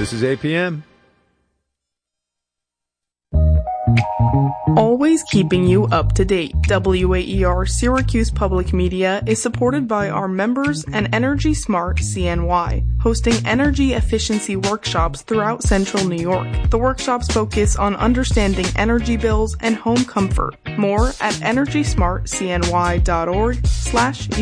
This is APM. Always keeping you up to date. WAER Syracuse Public Media is supported by our members and Energy Smart CNY, hosting energy efficiency workshops throughout Central New York. The workshops focus on understanding energy bills and home comfort. More at energysmartcny.org/events.